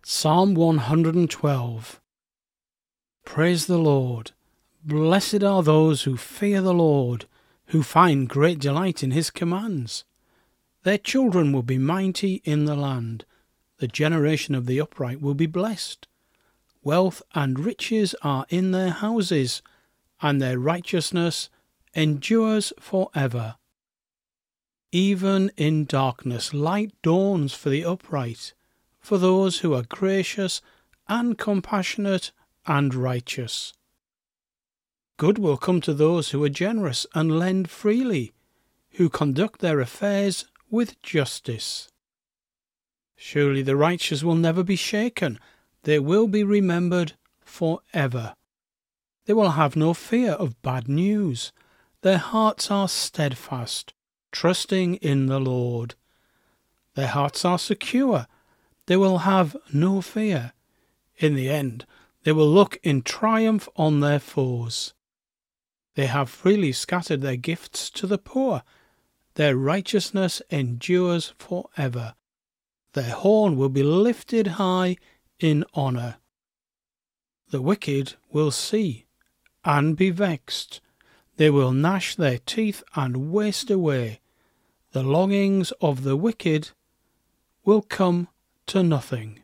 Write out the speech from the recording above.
Psalm 112. Praise the Lord. Blessed are those who fear the Lord, who find great delight in his commands. Their children will be mighty in the land. The generation of the upright will be blessed. Wealth and riches are in their houses, and their righteousness endures forever. Even in darkness light dawns for the upright, for those who are gracious and compassionate and righteous. Good will come to those who are generous and lend freely, who conduct their affairs with justice. Surely the righteous will never be shaken. They will be remembered forever. They will have no fear of bad news. Their hearts are steadfast, trusting in the Lord. Their hearts are secure. They will have no fear. In the end, they will look in triumph on their foes. They have freely scattered their gifts to the poor. Their righteousness endures forever. Their horn will be lifted high in honour. The wicked will see and be vexed. They will gnash their teeth and waste away. The longings of the wicked will come to nothing.